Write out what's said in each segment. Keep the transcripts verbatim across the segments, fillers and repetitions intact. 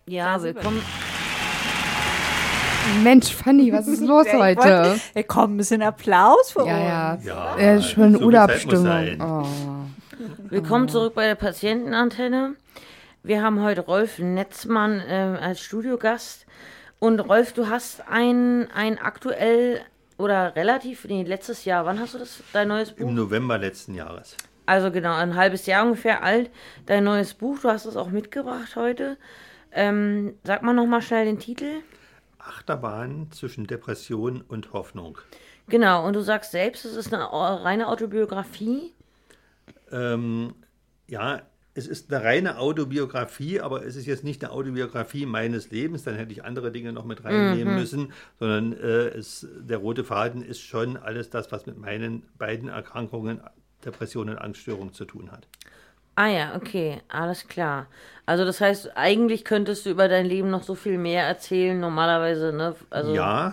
Ja, willkommen. Mensch, Fanny, was ist los Ja, ich heute? wollte- Ja, komm, ein bisschen Applaus für Ja, uns. ja. Ja, Äh, schon so viel Zeit muss Urlaubsstimmung. sein. Oh. Willkommen zurück bei der Patientenantenne. Wir haben heute Rolf Netzmann äh, als Studiogast. Und Rolf, du hast ein, ein aktuell oder relativ, nee, letztes Jahr, wann hast du das, dein neues Buch? Im November letzten Jahres. Also genau, ein halbes Jahr ungefähr alt, dein neues Buch. Du hast es auch mitgebracht heute. Ähm, sag mal nochmal schnell den Titel. Achterbahn zwischen Depression und Hoffnung. Genau, und du sagst selbst, es ist eine reine Autobiografie. Ähm, ja, es ist eine reine Autobiografie, aber es ist jetzt nicht eine Autobiografie meines Lebens, dann hätte ich andere Dinge noch mit reinnehmen Mhm. müssen, sondern äh, es, der rote Faden ist schon alles das, was mit meinen beiden Erkrankungen, Depression und Angststörung zu tun hat. Ah ja, okay, alles klar. Also das heißt, eigentlich könntest du über dein Leben noch so viel mehr erzählen, normalerweise, ne? Also, Ja,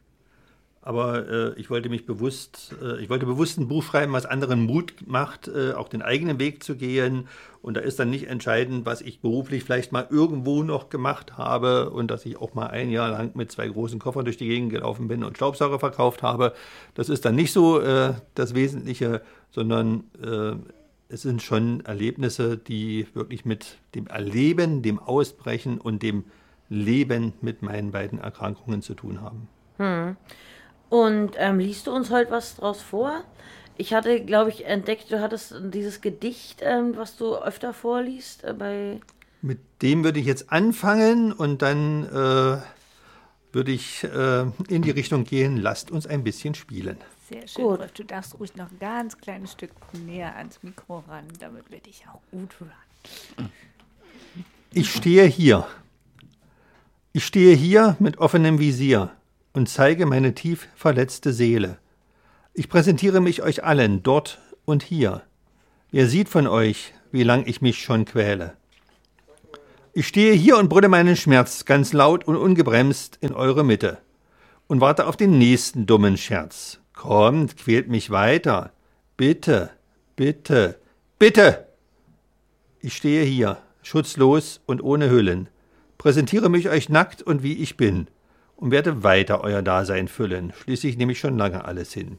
aber äh, ich wollte mich bewusst, äh, ich wollte bewusst ein Buch schreiben, was anderen Mut macht, äh, auch den eigenen Weg zu gehen. Und da ist dann nicht entscheidend, was ich beruflich vielleicht mal irgendwo noch gemacht habe und dass ich auch mal ein Jahr lang mit zwei großen Koffern durch die Gegend gelaufen bin und Staubsauger verkauft habe. Das ist dann nicht so äh, das Wesentliche, sondern äh, es sind schon Erlebnisse, die wirklich mit dem Erleben, dem Ausbrechen und dem Leben mit meinen beiden Erkrankungen zu tun haben. Hm. Und ähm, liest du uns heute was draus vor? Ich hatte, glaube ich, entdeckt, du hattest dieses Gedicht, ähm, was du öfter vorliest, äh, bei... Mit dem würde ich jetzt anfangen und dann äh, würde ich äh, in die Richtung gehen, lasst uns ein bisschen spielen. Sehr schön, Gut. Rolf. Du darfst ruhig noch ein ganz kleines Stück näher ans Mikro ran, damit wir dich auch gut hören. Ich stehe hier. Ich stehe hier mit offenem Visier und zeige meine tief verletzte Seele. Ich präsentiere mich euch allen, dort und hier. Wer sieht von euch, wie lang ich mich schon quäle? Ich stehe hier und brülle meinen Schmerz ganz laut und ungebremst in eure Mitte und warte auf den nächsten dummen Scherz. Kommt, quält mich weiter. Bitte, bitte, bitte! Ich stehe hier, schutzlos und ohne Hüllen, präsentiere mich euch nackt und wie ich bin und werde weiter euer Dasein füllen. Schließlich nehme ich schon lange alles hin.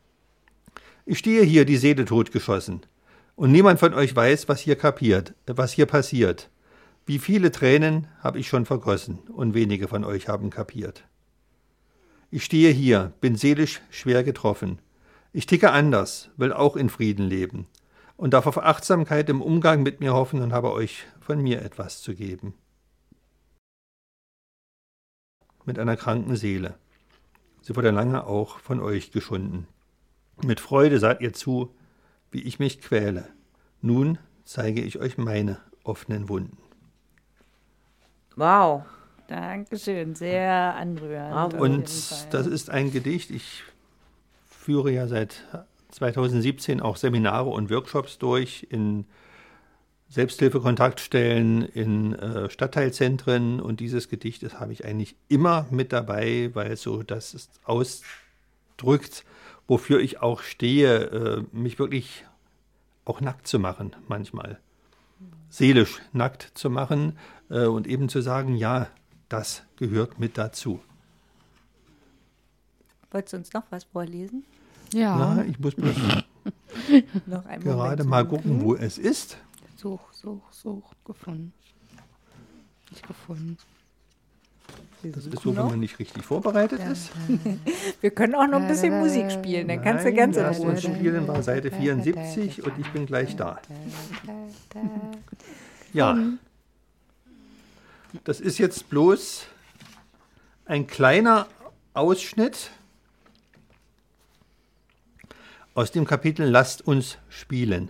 Ich stehe hier, die Seele totgeschossen, und niemand von euch weiß, was hier kapiert, was hier passiert. Wie viele Tränen habe ich schon vergossen, und wenige von euch haben kapiert. Ich stehe hier, bin seelisch schwer getroffen. Ich ticke anders, will auch in Frieden leben und darf auf Achtsamkeit im Umgang mit mir hoffen und habe euch von mir etwas zu geben. Mit einer kranken Seele. Sie wurde lange auch von euch geschunden. Mit Freude seht ihr zu, wie ich mich quäle. Nun zeige ich euch meine offenen Wunden. Wow. Dankeschön, sehr anrührend. Bravo. auf jeden Und Fall. das ist ein Gedicht, ich führe ja seit zweitausendsiebzehn auch Seminare und Workshops durch in Selbsthilfekontaktstellen, in äh, Stadtteilzentren, und dieses Gedicht, das habe ich eigentlich immer mit dabei, weil so das es ausdrückt, wofür ich auch stehe, äh, mich wirklich auch nackt zu machen manchmal, seelisch nackt zu machen äh, und eben zu sagen, ja, das gehört mit dazu. Wolltest du uns noch was vorlesen? Ja. Ja, ich muss bloß Noch einen gerade Moment mal suchen. gucken, wo es ist. Such, such, such. Gefunden. Nicht gefunden. Wir Das ist suchen so, wenn noch. man nicht richtig vorbereitet ist. Wir können auch noch ein bisschen Musik spielen, dann kannst du Nein, ganz lass in uns Ruhe. spielen war Seite vierundsiebzig und ich bin gleich da. Ja, das ist jetzt bloß ein kleiner Ausschnitt aus dem Kapitel Lasst uns spielen.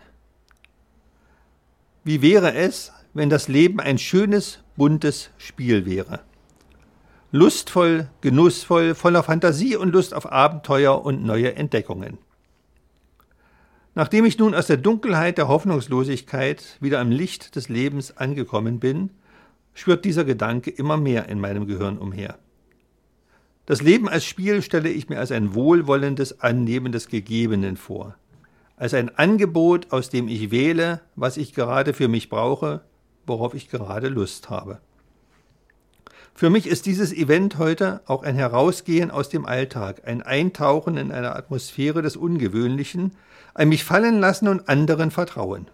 Wie wäre es, wenn das Leben ein schönes, buntes Spiel wäre? Lustvoll, genussvoll, voller Fantasie und Lust auf Abenteuer und neue Entdeckungen. Nachdem ich nun aus der Dunkelheit der Hoffnungslosigkeit wieder am Licht des Lebens angekommen bin, schwirrt dieser Gedanke immer mehr in meinem Gehirn umher. Das Leben als Spiel stelle ich mir als ein wohlwollendes Annehmen des Gegebenen vor, als ein Angebot, aus dem ich wähle, was ich gerade für mich brauche, worauf ich gerade Lust habe. Für mich ist dieses Event heute auch ein Herausgehen aus dem Alltag, ein Eintauchen in eine Atmosphäre des Ungewöhnlichen, ein mich fallen lassen und anderen vertrauen.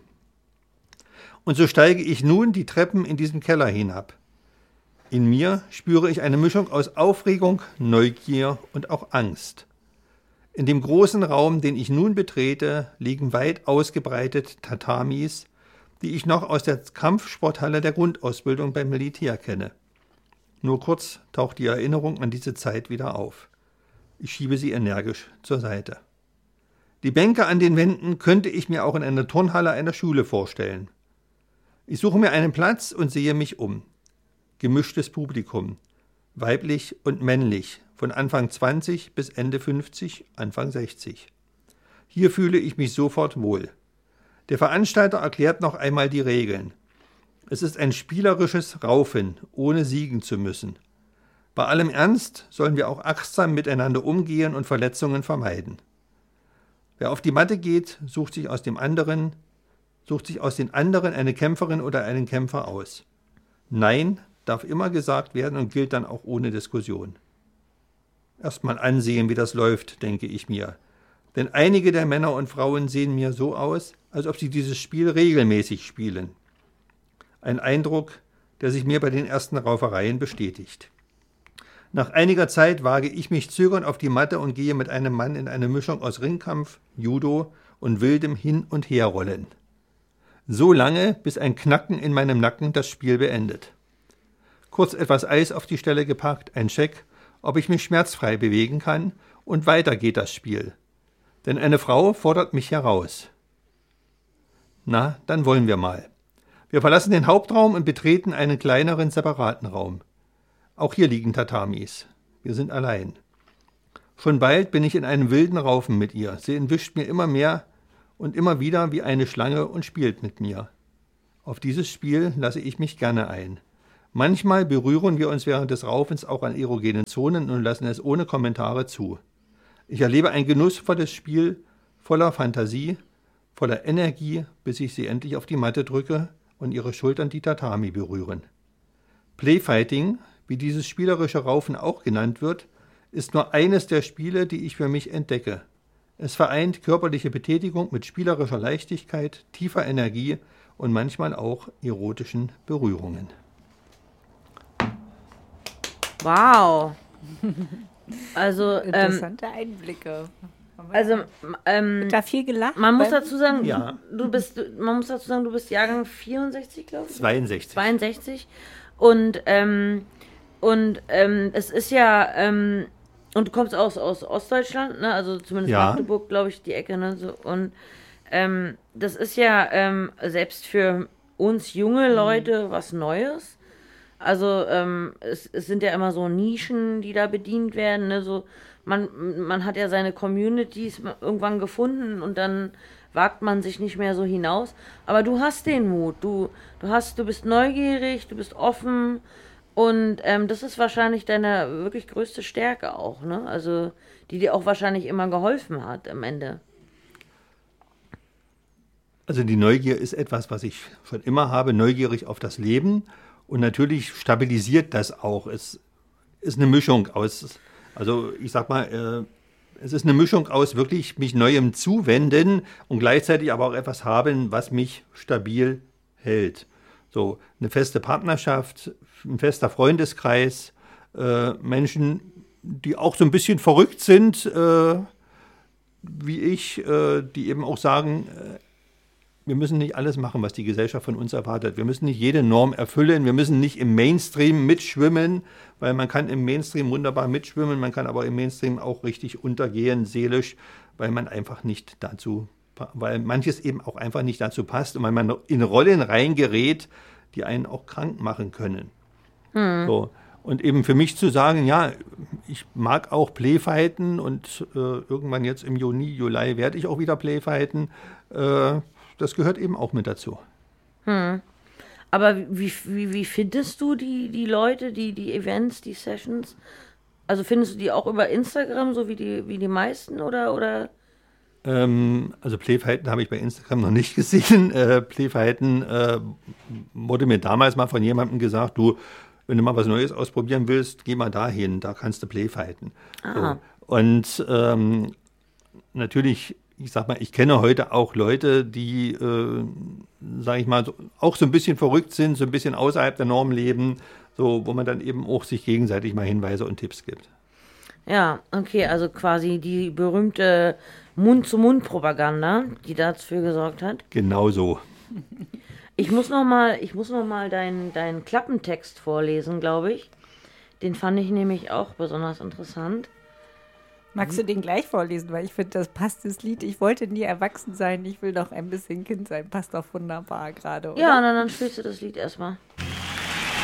Und so steige ich nun die Treppen in diesem Keller hinab. In mir spüre ich eine Mischung aus Aufregung, Neugier und auch Angst. In dem großen Raum, den ich nun betrete, liegen weit ausgebreitet Tatamis, die ich noch aus der Kampfsporthalle der Grundausbildung beim Militär kenne. Nur kurz taucht die Erinnerung an diese Zeit wieder auf. Ich schiebe sie energisch zur Seite. Die Bänke an den Wänden könnte ich mir auch in einer Turnhalle einer Schule vorstellen. Ich suche mir einen Platz und sehe mich um. Gemischtes Publikum, weiblich und männlich, von Anfang zwanzig bis Ende fünfzig, Anfang sechzig. Hier fühle ich mich sofort wohl. Der Veranstalter erklärt noch einmal die Regeln. Es ist ein spielerisches Raufen, ohne siegen zu müssen. Bei allem Ernst sollen wir auch achtsam miteinander umgehen und Verletzungen vermeiden. Wer auf die Matte geht, sucht sich aus dem anderen, sucht sich aus den anderen eine Kämpferin oder einen Kämpfer aus. Nein darf immer gesagt werden und gilt dann auch ohne Diskussion. Erst mal ansehen, wie das läuft, denke ich mir. Denn einige der Männer und Frauen sehen mir so aus, als ob sie dieses Spiel regelmäßig spielen. Ein Eindruck, der sich mir bei den ersten Raufereien bestätigt. Nach einiger Zeit wage ich mich zögernd auf die Matte und gehe mit einem Mann in eine Mischung aus Ringkampf, Judo und wildem Hin- und Herrollen. So lange, bis ein Knacken in meinem Nacken das Spiel beendet. Kurz etwas Eis auf die Stelle gepackt, ein Check, ob ich mich schmerzfrei bewegen kann, und weiter geht das Spiel. Denn eine Frau fordert mich heraus. Na, dann wollen wir mal. Wir verlassen den Hauptraum und betreten einen kleineren, separaten Raum. Auch hier liegen Tatamis. Wir sind allein. Schon bald bin ich in einem wilden Raufen mit ihr. Sie entwischt mir immer mehr und immer wieder wie eine Schlange und spielt mit mir. Auf dieses Spiel lasse ich mich gerne ein. Manchmal berühren wir uns während des Raufens auch an erogenen Zonen und lassen es ohne Kommentare zu. Ich erlebe ein genussvolles Spiel voller Fantasie, voller Energie, bis ich sie endlich auf die Matte drücke und ihre Schultern die Tatami berühren. Playfighting, wie dieses spielerische Raufen auch genannt wird, ist nur eines der Spiele, die ich für mich entdecke. Es vereint körperliche Betätigung mit spielerischer Leichtigkeit, tiefer Energie und manchmal auch erotischen Berührungen. Wow. Also, ähm, Interessante Einblicke. also ähm, Wird da viel gelacht? man muss beim- dazu sagen, Ja. du bist, du- man muss dazu sagen, du bist Jahrgang vierundsechzig, glaube ich. zweiundsechzig. zweiundsechzig. Und, ähm, und ähm, es ist ja, ähm, und du kommst aus, aus Ostdeutschland, ne? Also zumindest Ja. Magdeburg, glaube ich, die Ecke, ne? So, und ähm, das ist ja ähm, selbst für uns junge Leute was Neues. Also ähm, es, es sind ja immer so Nischen, die da bedient werden, ne? So, man, man hat ja seine Communities irgendwann gefunden und dann wagt man sich nicht mehr so hinaus. Aber du hast den Mut, du, du hast, du bist neugierig, du bist offen und ähm, das ist wahrscheinlich deine wirklich größte Stärke auch, ne? Also die dir auch wahrscheinlich immer geholfen hat am Ende. Also die Neugier ist etwas, was ich schon immer habe, neugierig auf das Leben. Und natürlich stabilisiert das auch. Es ist eine Mischung aus, also ich sag mal, äh, es ist eine Mischung aus wirklich mich Neuem zuwenden und gleichzeitig aber auch etwas haben, was mich stabil hält. So eine feste Partnerschaft, ein fester Freundeskreis, äh, Menschen, die auch so ein bisschen verrückt sind, äh, wie ich, äh, die eben auch sagen, äh, wir müssen nicht alles machen, was die Gesellschaft von uns erwartet. Wir müssen nicht jede Norm erfüllen. Wir müssen nicht im Mainstream mitschwimmen, weil man kann im Mainstream wunderbar mitschwimmen, man kann aber im Mainstream auch richtig untergehen, seelisch, weil man einfach nicht dazu, weil manches eben auch einfach nicht dazu passt und weil man in Rollen reingerät, die einen auch krank machen können. Hm. So. Und eben für mich zu sagen, ja, ich mag auch Playfighten und äh, irgendwann jetzt im Juni, Juli werde ich auch wieder Playfighten, äh, das gehört eben auch mit dazu. Hm. Aber wie, wie, wie findest du die, die Leute, die, die Events, die Sessions? Also findest du die auch über Instagram, so wie die, wie die meisten, oder? oder? Ähm, also Playfighten habe ich bei Instagram noch nicht gesehen. Äh, Playfighten äh, wurde mir damals mal von jemandem gesagt, du, wenn du mal was Neues ausprobieren willst, geh mal dahin, da kannst du Play fighten. Ah. So. Und ähm, natürlich, ich sag mal, ich kenne heute auch Leute, die, äh, sag ich mal, so, auch so ein bisschen verrückt sind, so ein bisschen außerhalb der Norm leben, so, wo man dann eben auch sich gegenseitig mal Hinweise und Tipps gibt. Ja, okay, also quasi die berühmte Mund-zu-Mund-Propaganda, die dafür gesorgt hat. Genau so. Ich muss noch mal, ich muss noch mal deinen deinen Klappentext vorlesen, glaube ich. Den fand ich nämlich auch besonders interessant. Magst du den gleich vorlesen? Weil ich finde, das passt das Lied. Ich wollte nie erwachsen sein, ich will noch ein bisschen Kind sein. Passt doch wunderbar gerade, oder? Ja, dann, dann spielst du das Lied erstmal.